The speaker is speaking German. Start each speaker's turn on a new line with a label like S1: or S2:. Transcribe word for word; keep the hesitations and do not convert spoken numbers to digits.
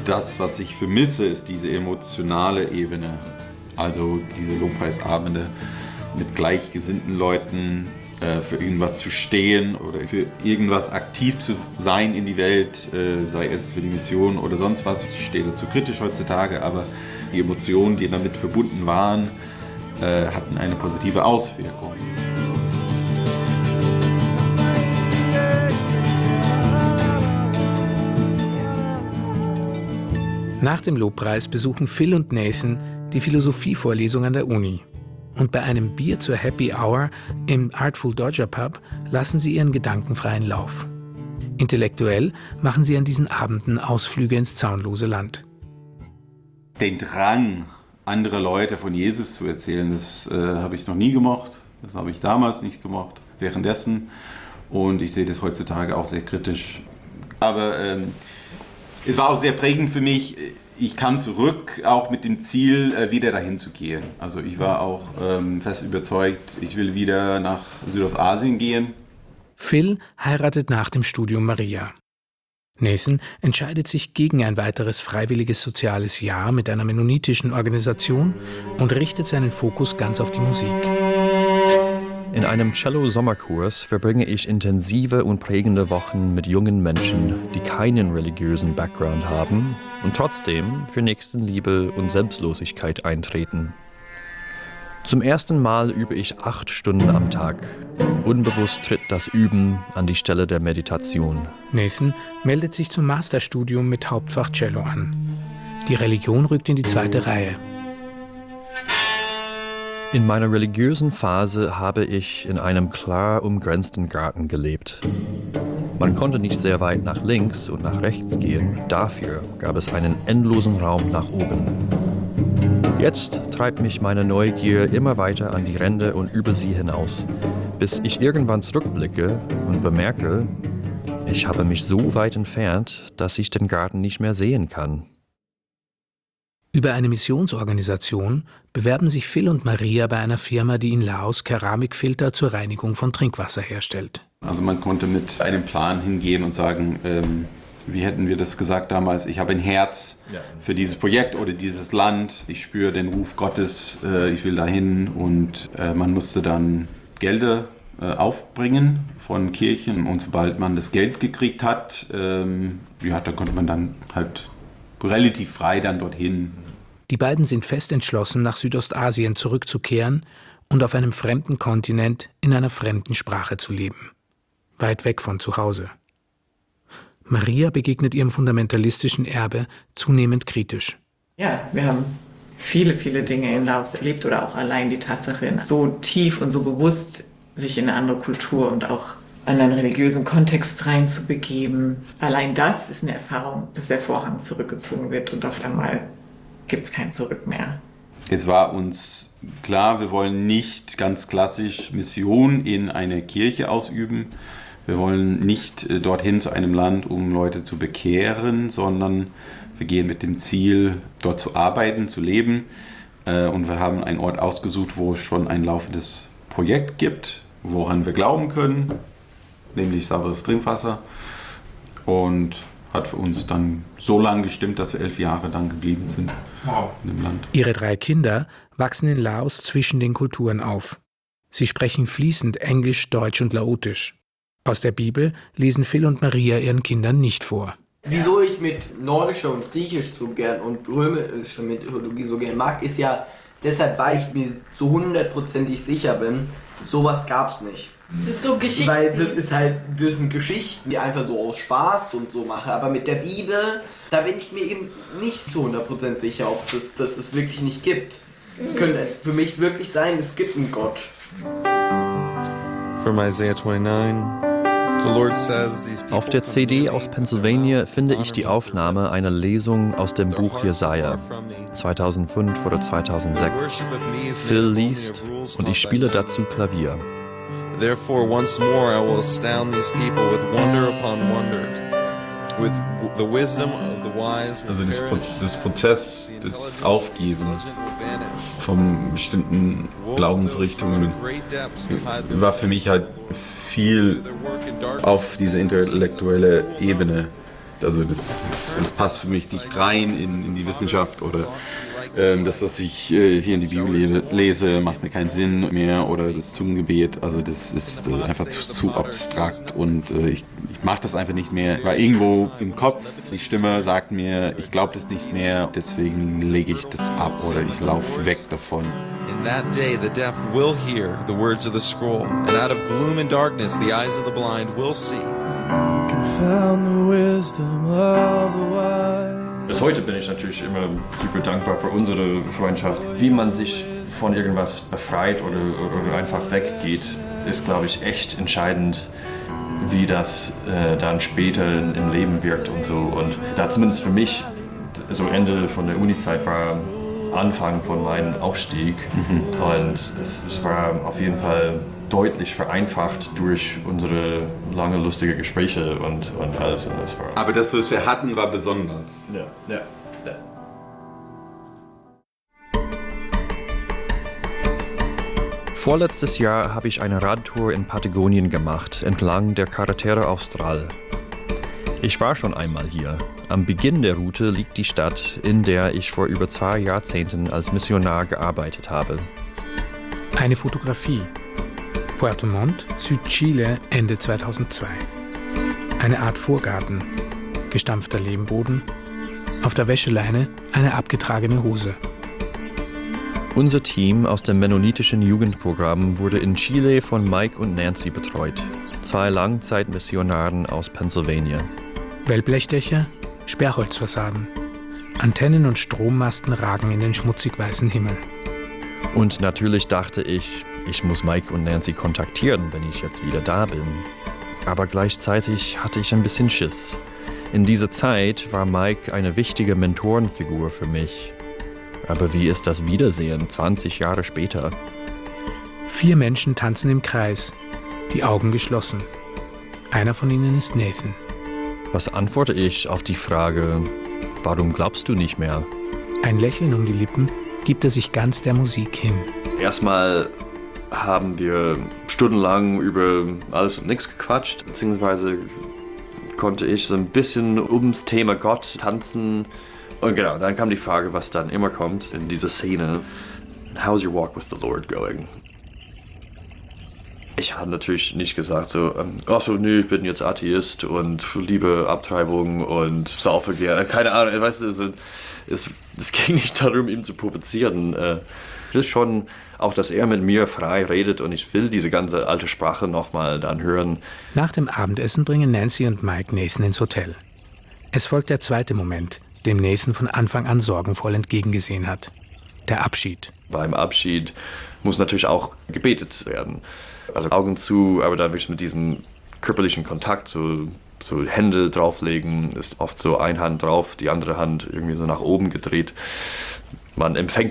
S1: Das, was ich vermisse, ist diese emotionale Ebene. Also diese Lobpreisabende mit gleichgesinnten Leuten, äh, für irgendwas zu stehen oder für irgendwas aktiv zu sein in die Welt, äh, sei es für die Mission oder sonst was. Ich stehe dazu kritisch heutzutage, aber die Emotionen, die damit verbunden waren, äh, hatten eine positive Auswirkung.
S2: Nach dem Lobpreis besuchen Phil und Nathan die Philosophievorlesung an der Uni. Und bei einem Bier zur Happy Hour im Artful Dodger Pub lassen sie ihren gedankenfreien Lauf. Intellektuell machen sie an diesen Abenden Ausflüge ins zaunlose Land.
S1: Den Drang, andere Leute von Jesus zu erzählen, das äh, habe ich noch nie gemocht. Das habe ich damals nicht gemocht, währenddessen. Und ich sehe das heutzutage auch sehr kritisch. Aber ähm, es war auch sehr prägend für mich. Ich kam zurück, auch mit dem Ziel, wieder dahin zu gehen. Also ich war auch ähm, fest überzeugt, ich will wieder nach Südostasien gehen.
S2: Phil heiratet nach dem Studium Maria. Nathan entscheidet sich gegen ein weiteres freiwilliges soziales Jahr mit einer mennonitischen Organisation und richtet seinen Fokus ganz auf die Musik.
S3: In einem Cello-Sommerkurs verbringe ich intensive und prägende Wochen mit jungen Menschen, die keinen religiösen Background haben und trotzdem für Nächstenliebe und Selbstlosigkeit eintreten. Zum ersten Mal übe ich acht Stunden am Tag. Unbewusst tritt das Üben an die Stelle der Meditation.
S2: Nathan meldet sich zum Masterstudium mit Hauptfach Cello an. Die Religion rückt in die zweite Reihe.
S3: In meiner religiösen Phase habe ich in einem klar umgrenzten Garten gelebt. Man konnte nicht sehr weit nach links und nach rechts gehen, dafür gab es einen endlosen Raum nach oben. Jetzt treibt mich meine Neugier immer weiter an die Ränder und über sie hinaus, bis ich irgendwann zurückblicke und bemerke, ich habe mich so weit entfernt, dass ich den Garten nicht mehr sehen kann.
S2: Über eine Missionsorganisation bewerben sich Phil und Maria bei einer Firma, die in Laos Keramikfilter zur Reinigung von Trinkwasser herstellt.
S1: Also man konnte mit einem Plan hingehen und sagen, ähm, wie hätten wir das gesagt damals, ich habe ein Herz für dieses Projekt oder dieses Land, ich spüre den Ruf Gottes, äh, ich will dahin, und äh, man musste dann Gelder äh, aufbringen von Kirchen, und sobald man das Geld gekriegt hat, ähm, ja, da konnte man dann halt relativ frei dann dorthin.
S2: Die beiden sind fest entschlossen, nach Südostasien zurückzukehren und auf einem fremden Kontinent in einer fremden Sprache zu leben. Weit weg von zu Hause. Maria begegnet ihrem fundamentalistischen Erbe zunehmend kritisch.
S4: Ja, wir haben viele, viele Dinge in Laos erlebt, oder auch allein die Tatsache, so tief und so bewusst sich in eine andere Kultur und auch in einen religiösen Kontext reinzubegeben. Allein das ist eine Erfahrung, dass der Vorhang zurückgezogen wird und auf einmal gibt es kein Zurück mehr.
S1: Es war uns klar, wir wollen nicht ganz klassisch Mission in einer Kirche ausüben. Wir wollen nicht dorthin zu einem Land, um Leute zu bekehren, sondern wir gehen mit dem Ziel, dort zu arbeiten, zu leben. Und wir haben einen Ort ausgesucht, wo es schon ein laufendes Projekt gibt, woran wir glauben können, nämlich sauberes Trinkwasser. Und hat für uns dann so lange gestimmt, dass wir elf Jahre dann geblieben sind in dem Land.
S2: Ihre drei Kinder wachsen in Laos zwischen den Kulturen auf. Sie sprechen fließend Englisch, Deutsch und Laotisch. Aus der Bibel lesen Phil und Maria ihren Kindern nicht vor.
S5: Wieso ich mit Nordischer und Griechisch so gern und Römischer Mythologie so gern mag, ist ja deshalb, weil ich mir so hundertprozentig sicher bin, sowas gab's nicht.
S6: Das ist so Geschichten.
S5: Weil das ist halt, das sind Geschichten, die einfach so aus Spaß und so mache. Aber mit der Bibel, da bin ich mir eben nicht zu hundert Prozent sicher, ob es das es wirklich nicht gibt. Es könnte für mich wirklich sein, es gibt einen Gott.
S7: From Isaiah twenty-nine.
S3: Auf der C D aus Pennsylvania finde ich die Aufnahme einer Lesung aus dem Buch Jesaja, zweitausendfünf oder zweitausendsechs. Phil liest und ich spiele dazu Klavier.
S7: Therefore once more I will astound these people with wonder upon wonder, with the wisdom of the wise.
S1: Also das, Pro- das Prozess des Aufgebens von bestimmten Glaubensrichtungen war für mich halt viel auf diese intellektuelle Ebene. nicht. Also das, das passt für mich nicht rein in, in die Wissenschaft oder ähm, das, was ich äh, hier in die Bibel lese, lese, macht mir keinen Sinn mehr oder das Zungengebet. Also das ist äh, einfach zu, zu abstrakt und äh, ich, ich mache das einfach nicht mehr. Weil irgendwo im Kopf, die Stimme sagt mir, ich glaube das nicht mehr, deswegen lege ich das ab oder ich laufe weg davon.
S7: In that day the deaf will hear the words of the scroll, and out of gloom and darkness the eyes of the blind will see.
S6: Confound the wisdom of the wise.
S3: Bis heute bin ich natürlich immer super dankbar für unsere Freundschaft. Wie man sich von irgendwas befreit oder, oder einfach weggeht, ist, glaube ich, echt entscheidend, wie das äh, dann später im Leben wirkt und so. Und da zumindest für mich, so Ende von der Uni-Zeit war Anfang von meinem Aufstieg. Mhm. Und es, es war auf jeden Fall deutlich vereinfacht durch unsere lange lustige Gespräche und, und alles. Und das war
S1: Aber das, was wir hatten, war besonders.
S3: Ja, ja, ja. Vorletztes Jahr habe ich eine Radtour in Patagonien gemacht, entlang der Carretera Austral. Ich war schon einmal hier. Am Beginn der Route liegt die Stadt, in der ich vor über zwei Jahrzehnten als Missionar gearbeitet habe.
S2: Eine Fotografie. Puerto Montt, Südchile, Ende zweitausendzwei. Eine Art Vorgarten. Gestampfter Lehmboden. Auf der Wäscheleine eine abgetragene Hose.
S3: Unser Team aus dem mennonitischen Jugendprogramm wurde in Chile von Mike und Nancy betreut, zwei Langzeitmissionaren aus Pennsylvania.
S2: Wellblechdächer, Sperrholzfassaden. Antennen und Strommasten ragen in den schmutzig weißen Himmel.
S3: Und natürlich dachte ich, ich muss Mike und Nancy kontaktieren, wenn ich jetzt wieder da bin. Aber gleichzeitig hatte ich ein bisschen Schiss. In dieser Zeit war Mike eine wichtige Mentorenfigur für mich. Aber wie ist das Wiedersehen zwanzig Jahre später?
S2: Vier Menschen tanzen im Kreis, die Augen geschlossen. Einer von ihnen ist Nathan.
S3: Was antworte ich auf die Frage, warum glaubst du nicht mehr?
S2: Ein Lächeln um die Lippen gibt er sich ganz der Musik hin.
S3: Erstmal haben wir stundenlang über alles und nichts gequatscht, beziehungsweise konnte ich so ein bisschen ums Thema Gott tanzen. Und genau, dann kam die Frage, was dann immer kommt in dieser Szene. How's your walk with the Lord going? Ich habe natürlich nicht gesagt so, ähm, ach so, nee, ich bin jetzt Atheist und liebe Abtreibung und saufe gerne. Keine Ahnung, weißt du, also, es, es ging nicht darum, ihn zu provozieren. Äh, ich will schon auch, dass er mit mir frei redet und ich will diese ganze alte Sprache nochmal dann hören.
S2: Nach dem Abendessen bringen Nancy und Mike Nathan ins Hotel. Es folgt der zweite Moment, dem Nathan von Anfang an sorgenvoll entgegengesehen hat. Der Abschied.
S3: Beim Abschied muss natürlich auch gebetet werden. Also Augen zu, aber dann wirklich mit diesem körperlichen Kontakt, so, so Hände drauflegen, ist oft so eine Hand drauf, die andere Hand irgendwie so nach oben gedreht. Man empfängt